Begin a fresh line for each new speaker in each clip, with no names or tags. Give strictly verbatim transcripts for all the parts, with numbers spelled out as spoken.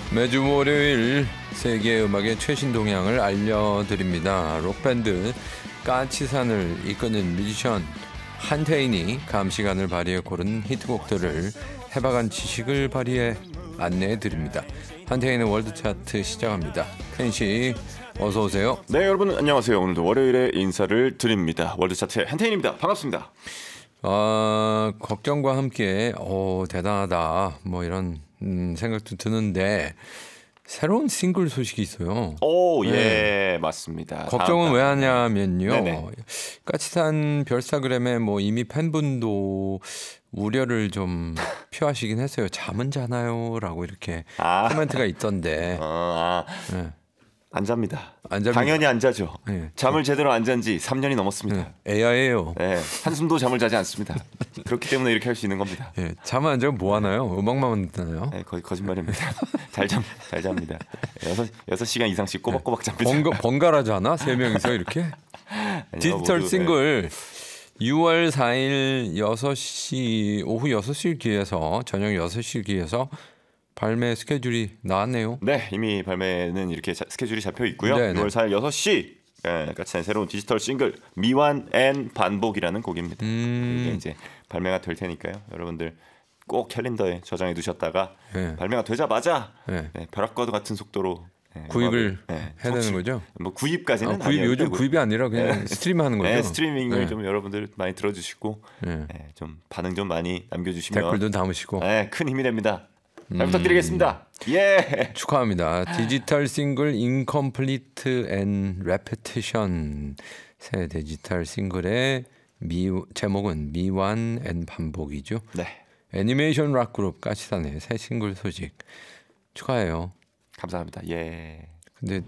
매주 월요일 세계 음악의 최신 동향을 알려드립니다. 록밴드 까치산을 이끄는 뮤지션 한태인이 감시관을 발휘해 고른 히트곡들을 해박한 지식을 발휘해 안내해드립니다. 한태인의 월드차트 시작합니다. 태인씨 어서 오세요.
네, 여러분 안녕하세요. 오늘도 월요일에 인사를 드립니다. 월드차트의 한태인입니다. 반갑습니다.
어, 걱정과 함께 오, 대단하다 뭐 이런 음, 생각도 드는데 새로운 싱글 소식이 있어요.
오, 예,
네.
맞습니다.
걱정은
다음,
왜 하냐면요.
네네.
까치산 별스타그램에 뭐 이미 팬분도 우려를 좀 표하시긴 했어요. 잠은 자나요?라고 이렇게
아.
코멘트가 있던데.
어, 아,
네.
안 잡니다.
안 잡니다.
당연히 안 자죠.
네.
잠을 제대로 안 잔 지 삼 년이 넘었습니다.
네. 에이아이예요.
네, 한숨도 잠을 자지 않습니다. 그렇기 때문에 이렇게 할 수 있는 겁니다.
네. 잠을 안 자면 뭐 하나요? 음악만 듣나요?
네, 거의 거짓말입니다. 잘 잠, 잘 잡니다. 여섯 여섯 시간 이상씩 꼬박꼬박 잡니다.
번가, 번갈아지 않아? 세 명이서 이렇게?
아니요,
디지털
모두,
싱글 유월 사일 여섯 시 오후 여섯 시를 기해서 저녁 여섯 시를 기해서 발매 스케줄이 나왔네요.
네, 이미 발매는 이렇게 자, 스케줄이 잡혀 있고요.
네네.
유월 사일 여섯 시 네, 까치산 새로운 디지털 싱글 미완 앤 반복이라는 곡입니다.
음.
이게 이제 발매가 될 테니까요. 여러분들 꼭 캘린더에 저장해 두셨다가
네.
발매가 되자마자
네.
네, 벼락과도 같은 속도로 네,
구입을
네,
해야 되는
혹시,
거죠?
뭐 구입까지는
아, 구입,
아니어도
요즘
되고.
구입이 아니라 그냥
네.
스트리밍하는 거죠?
네, 스트리밍을
네.
좀 여러분들 많이 들어주시고
네.
네, 좀 반응 좀 많이 남겨주시면
댓글도 담으시고
네, 큰 힘이 됩니다. 잘
음.
부탁드리겠습니다. 예.
축하합니다. 디지털 싱글 Incomplete and Repetition 새 디지털 싱글의 미, 제목은 미완 앤 반복이죠.
네.
애니메이션 락 그룹 까치산의 새 싱글 소식 축하해요.
감사합니다. 예.
근데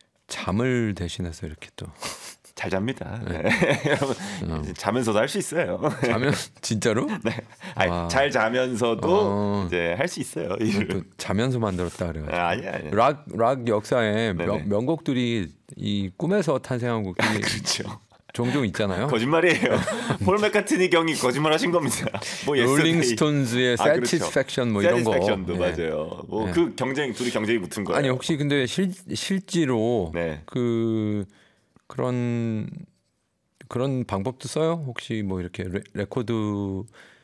잠을 대신해서 이렇게 또
잘 잡니다. 네. 여러분
어.
자면서도 할 수 있어요.
자면 진짜로?
네. 아니,
와.
잘 자면서도
어.
이제 할 수 있어요.
또 자면서 만들었다 그래가지고.
아, 아니 아니.
락, 락 역사에
네네.
명, 명곡들이 이 꿈에서 탄생한 곡들이
그렇죠.
종종 있잖아요.
거짓말이에요. 폴 맥카트니 경이 거짓말하신 겁니다. 뭐
롤링스톤즈의
아, 그렇죠.
Satisfaction 뭐 이런 거.
Satisfaction도
네.
맞아요. 뭐
네.
그 경쟁 둘이 경쟁이 붙은 거예요.
아니 혹시 근데 실 실제로
네.
그 그런 그런 방법도 써요? 혹시 뭐 이렇게 레, 레코드를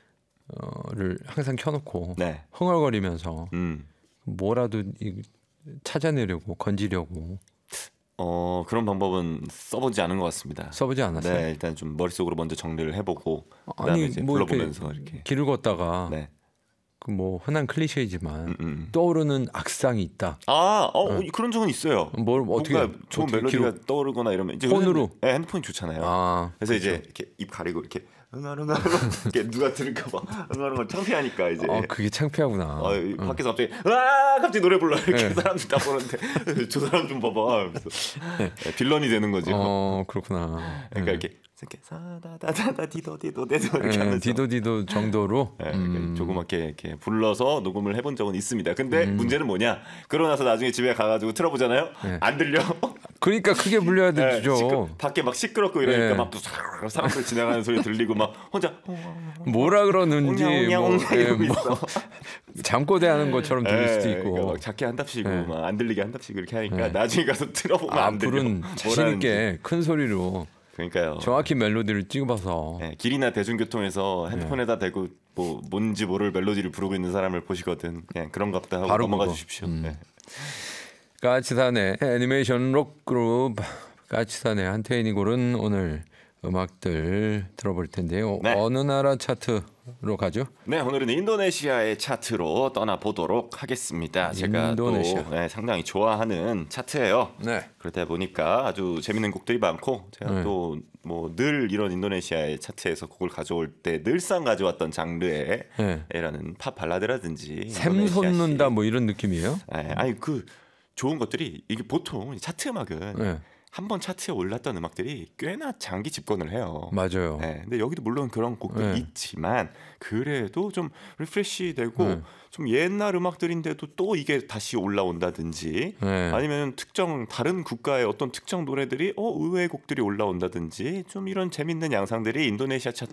항상 켜놓고
네.
흥얼거리면서
음.
뭐라도 이, 찾아내려고 건지려고
어 그런 방법은 써보지 않은 것 같습니다.
써보지 않았어요?
네, 일단 좀 머릿속으로 먼저 정리를 해보고 그다음에
아니
이제
뭐
불러보면서
이렇게,
이렇게.
길을 걷다가
네.
그 뭐 흔한 클리셰이지만
음, 음.
떠오르는 악상이 있다.
아, 어, 그런 적은 있어요.
뭘 어떻게
뭔가 좋은
어떻게
멜로디가
기록-
떠오르거나 이러면 이제
폰으로?
요새는, 네, 핸드폰이 좋잖아요.
아,
그래서
그렇죠.
이제 이렇게 입 가리고 이렇게 응아응아 이렇게 누가 들을까봐 응아응아 창피하니까 이제.
어, 그게 창피하구나.
어, 밖에서 갑자기 아 갑자기 노래 불러 이렇게
네.
사람들 다 보는데 저 사람 좀 봐봐. 그래서 네, 빌런이 되는 거죠.
어, 그렇구나.
그러니까
네.
이렇게 이렇게 사다다다다 디도 디도 디도 이렇게
네,
하면서
디도디도 정도로
네,
음.
이렇게 조그맣게 이렇게 불러서 녹음을 해본 적은 있습니다. 근데 문제는 뭐냐? 그러고 나서 나중에 집에 가가지고 틀어보잖아요.
네.
안 들려.
그러니까 크게 불려야
네,
되죠.
시끄, 밖에 막 시끄럽고 이러니까
네.
막 사람들 지나가는 소리 들리고 막 혼자
뭐라 그러는지
옹냥옹냥
뭐,
옹냥
예,
이러고
뭐
있어.
잠꼬대하는 것처럼 들릴 수도
네,
있고.
그러니까 막 작게 한답시고
네.
막 안 들리게 한답시고 이렇게 하니까
네.
나중에 가서 틀어보면 안 들려.
앞으로는 자신 있게 큰 소리로
그러니까요.
정확히 멜로디를 찍어봐서
네, 길이나 대중교통에서 핸드폰에다 대고 뭐 뭔지 모를 멜로디를 부르고 있는 사람을 보시거든 그냥 그런가 보다 하고
바로
넘어가
그거.
주십시오.
음.
네.
까치산의 애니메이션 록 그룹 까치산의 한태인이 고른 오늘 음악들 들어볼 텐데요.
네.
어느 나라 차트로 가죠?
네, 오늘은 인도네시아의 차트로 떠나보도록 하겠습니다. 제가
인도네시아.
또 네, 상당히 좋아하는 차트예요.
네.
그러다 보니까 아주 재밌는 곡들이 많고 제가
네.
또 뭐 늘 이런 인도네시아의 차트에서 곡을 가져올 때 늘상 가져왔던 장르의
네.
에라는 팝 발라드라든지
샘 솟는다 뭐 이런 느낌이에요?
네, 아니 그 좋은 것들이 이게 보통 차트 음악은
네.
한 번 차트에 올랐던 음악들이 꽤나 장기 집권을 해요.
맞아요.
네, 근데 여기도 물론 그런 곡들이
네.
있지만 그래도 좀 리프레시 되고
네.
좀 옛날 음악들인데도 또 이게 다시 올라온다든지
네.
아니면 특정 다른 국가의 어떤 특정 노래들이 어 의외의 곡들이 올라온다든지 좀 이런 재밌는 양상들이 인도네시아 차트